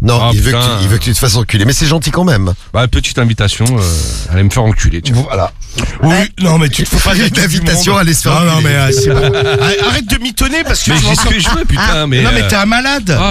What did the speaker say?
Non, Ah, il veut putain. que tu te fasses enculer. Mais c'est gentil quand même. Bah, petite invitation, allez me faire enculer, tu vois. Voilà. Oui, non, mais tu te fais pas Une invitation à aller se faire Non, enculer. mais c'est bon. Arrête de mitonner parce que Mais tu vas j'ai ce encore- que je veux, putain, mais. Non, mais t'es un malade.